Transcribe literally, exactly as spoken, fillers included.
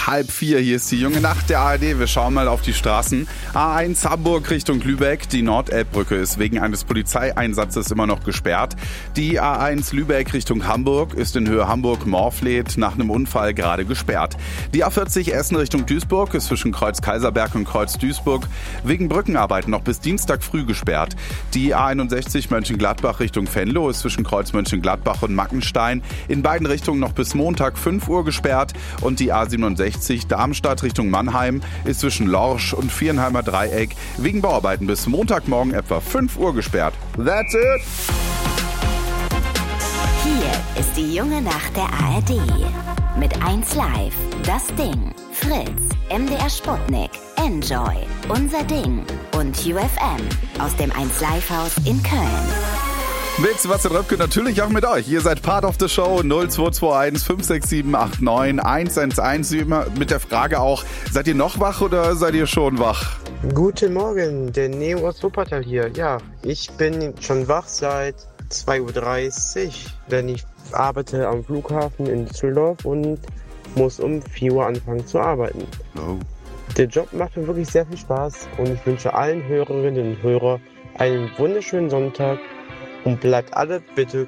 halb vier. Hier ist die junge Nacht der A R D. Wir schauen mal auf die Straßen. A eins Hamburg Richtung Lübeck. Die Nordelbbrücke ist wegen eines Polizeieinsatzes immer noch gesperrt. Die A eins Lübeck Richtung Hamburg ist in Höhe Hamburg-Morfleet nach einem Unfall gerade gesperrt. Die A vierzig Essen Richtung Duisburg ist zwischen Kreuz Kaiserberg und Kreuz Duisburg wegen Brückenarbeiten noch bis Dienstag früh gesperrt. Die A einundsechzig Mönchengladbach Richtung Venlo ist zwischen Kreuz Mönchengladbach und Mackenstein in beiden Richtungen noch bis Montag fünf Uhr gesperrt. Und die A siebenundsechzig Darmstadt Richtung Mannheim ist zwischen Lorsch und Vierenheimer Dreieck wegen Bauarbeiten bis Montagmorgen etwa fünf Uhr gesperrt. That's it! Hier ist die junge Nacht der A R D. Mit eins Live, Das Ding, Fritz, M D R Sputnik, Enjoy, Unser Ding und U F M aus dem eins Live Haus in Köln. Mit Sebastian Röpke natürlich auch mit euch. Ihr seid Part of the Show null zwei zwei eins fünf sechs sieben acht neun eins eins eins. Wie immer mit der Frage auch, seid ihr noch wach oder seid ihr schon wach? Guten Morgen, der Neo aus Wuppertal hier. Ja, ich bin schon wach seit zwei Uhr dreißig, denn ich arbeite am Flughafen in Düsseldorf und muss um vier Uhr anfangen zu arbeiten. Oh. Der Job macht mir wirklich sehr viel Spaß und ich wünsche allen Hörerinnen und Hörern einen wunderschönen Sonntag und bleibt alle bitte